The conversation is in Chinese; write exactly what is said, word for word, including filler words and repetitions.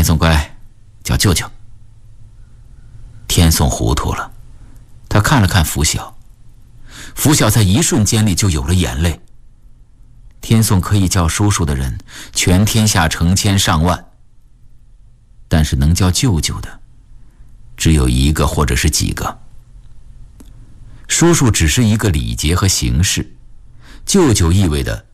天颂乖，叫舅舅。天颂糊涂了，他看了看拂晓，拂晓在一瞬间里就有了眼泪。天颂可以叫叔叔的人，全天下成千上万，但是能叫舅舅的，只有一个或者是几个。叔叔只是一个礼节和形式，舅舅意味的